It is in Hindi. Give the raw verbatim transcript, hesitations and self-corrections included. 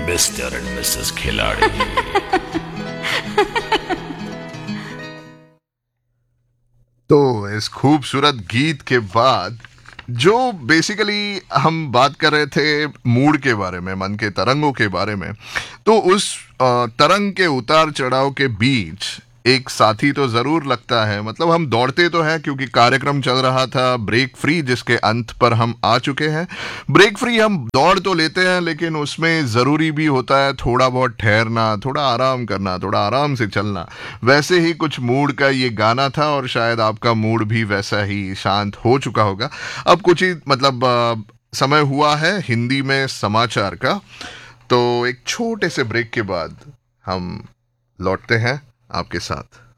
मिस्टर एंड मिसेस खिलाड़ी। तो इस खूबसूरत गीत के बाद जो बेसिकली हम बात कर रहे थे मूड के बारे में, मन के तरंगों के बारे में, तो उस अ, तरंग के उतार चढ़ाव के बीच एक साथी तो जरूर लगता है। मतलब हम दौड़ते तो हैं क्योंकि कार्यक्रम चल रहा था ब्रेक फ्री, जिसके अंत पर हम आ चुके हैं। ब्रेक फ्री हम दौड़ तो लेते हैं, लेकिन उसमें ज़रूरी भी होता है थोड़ा बहुत ठहरना, थोड़ा आराम करना, थोड़ा आराम से चलना। वैसे ही कुछ मूड का ये गाना था और शायद आपका मूड भी वैसा ही शांत हो चुका होगा। अब कुछ ही मतलब अ, समय हुआ है हिंदी में समाचार का। तो एक छोटे से ब्रेक के बाद हम लौटते हैं आपके साथ।